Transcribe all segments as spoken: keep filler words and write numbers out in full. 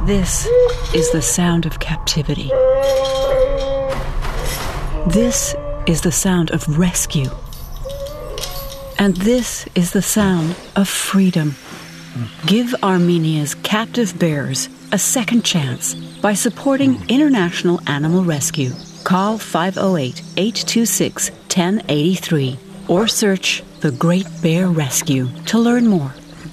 This is the sound of captivity. This is the sound of rescue. And this is the sound of freedom. Give Armenia's captive bears a second chance by supporting International Animal Rescue. Call five oh eight, eight two six, one oh eight three or search The Great Bear Rescue to learn more.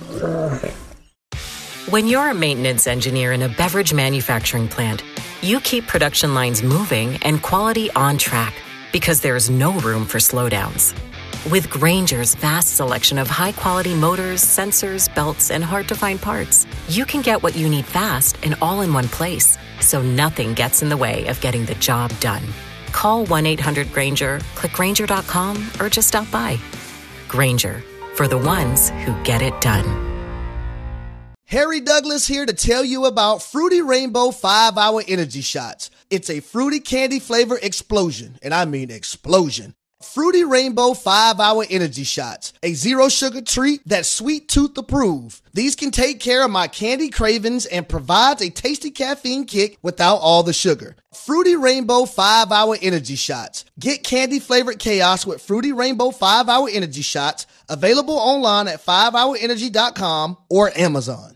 When you're a maintenance engineer in a beverage manufacturing plant, you keep production lines moving and quality on track because there's no room for slowdowns. With Grainger's vast selection of high-quality motors, sensors, belts, and hard-to-find parts, you can get what you need fast and all in one place, so nothing gets in the way of getting the job done. Call one eight hundred Grainger, click Grainger dot com, or just stop by. Grainger, for the ones who get it done. Harry Douglas here to tell you about Fruity Rainbow five hour Energy Shots. It's a fruity candy flavor explosion, and I mean explosion. Fruity Rainbow five hour Energy Shots, a zero sugar treat that's sweet tooth approved. These can take care of my candy cravings and provides a tasty caffeine kick without all the sugar. Fruity Rainbow five hour Energy Shots. Get candy flavored chaos with Fruity Rainbow five hour Energy Shots, available online at five hour energy dot com or Amazon.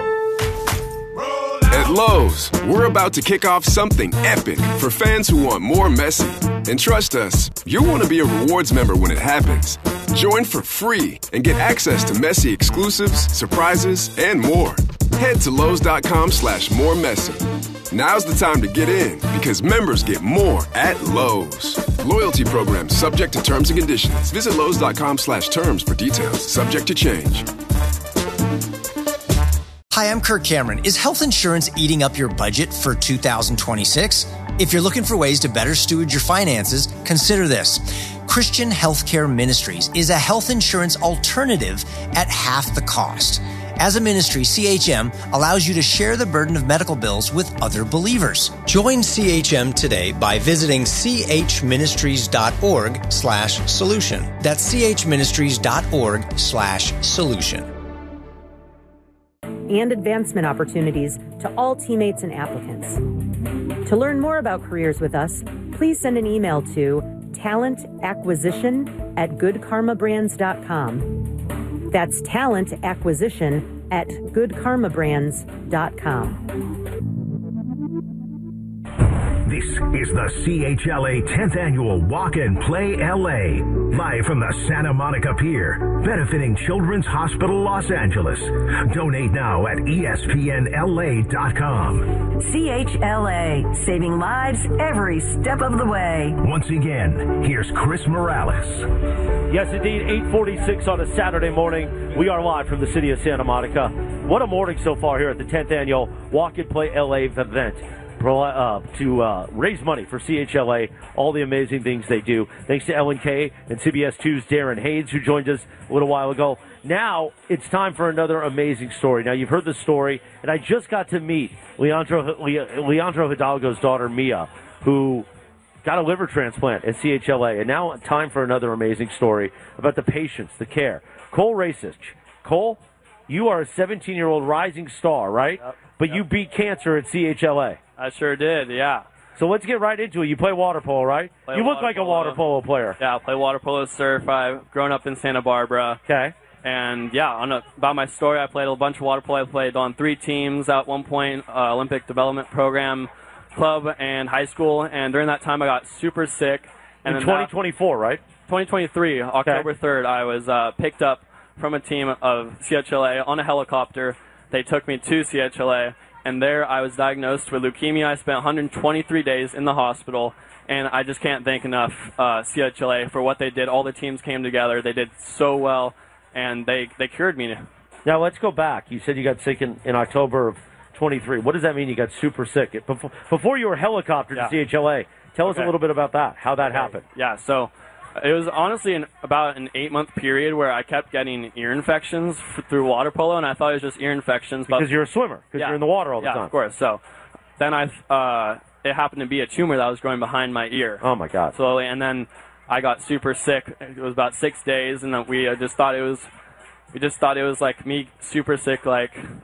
At Lowe's, we're about to kick off something epic for fans who want more Messi. And trust us, you'll want to be a rewards member when it happens. Join for free and get access to Messi exclusives, surprises, and more. Head to Lowe's.com slash more Messi. Now's the time to get in because members get more at Lowe's. Loyalty program subject to terms and conditions. Visit Lowe's.com slash terms for details. Subject to change. Hi, I'm Kirk Cameron. Is health insurance eating up your budget for two thousand twenty-six? If you're looking for ways to better steward your finances, consider this. Christian Healthcare Ministries is a health insurance alternative at half the cost. As a ministry, C H M allows you to share the burden of medical bills with other believers. Join C H M today by visiting chministries.org slash solution. That's chministries.org slash solution. And advancement opportunities to all teammates and applicants. To learn more about careers with us, please send an email to talent acquisition at good karma brands dot com. That's talent acquisition at good karma brands dot com. This is the C H L A tenth Annual Walk and Play L A, live from the Santa Monica Pier, benefiting Children's Hospital Los Angeles. Donate now at E S P N L A dot com. C H L A, saving lives every step of the way. Once again, here's Chris Morales. Yes, indeed, eight forty-six on a Saturday morning. We are live from the city of Santa Monica. What a morning so far here at the tenth Annual Walk and Play L A event. Uh, to uh, raise money for C H L A, all the amazing things they do. Thanks to Ellen Kay and C B S two's Darren Hayes, who joined us a little while ago. Now it's time for another amazing story. Now, you've heard the story, and I just got to meet Leandro, Le- Leandro Hidalgo's daughter, Mia, who got a liver transplant at C H L A. And now time for another amazing story about the patience, the care. Cole Rasich. Cole, you are a seventeen-year-old rising star, right? Yep. But yep. you beat cancer at C H L A. I sure did, yeah. So let's get right into it. You play water polo, right? Play you look water like a polo. water polo player. Yeah, I play water polo, surf. I've grown up in Santa Barbara. Okay. And, yeah, on a, about my story, I played a bunch of water polo. I played on three teams at one point, uh, Olympic Development Program, club, and high school. And during that time, I got super sick. And in twenty twenty-four, right? twenty twenty-three, October okay. third, I was uh, picked up from a team of C H L A on a helicopter. They took me to C H L A. And there I was diagnosed with leukemia. I spent one hundred twenty-three days in the hospital, and I just can't thank enough uh, C H L A for what they did. All the teams came together. They did so well, and they, they cured me. Now, let's go back. You said you got sick in, in October of twenty-three. What does that mean you got super sick? Before, before you were helicoptered yeah. to C H L A, tell okay. us a little bit about that, how that okay. happened. Yeah, so it was honestly an, about an eight-month period where I kept getting ear infections f- through water polo, and I thought it was just ear infections. Because but, you're a swimmer, because yeah, you're in the water all the yeah, time. Yeah, of course. So then I, uh, it happened to be a tumor that was growing behind my ear. Oh, my God. Slowly, and then I got super sick. It was about six days, and we uh, just thought it was, we just thought it was like me super sick, like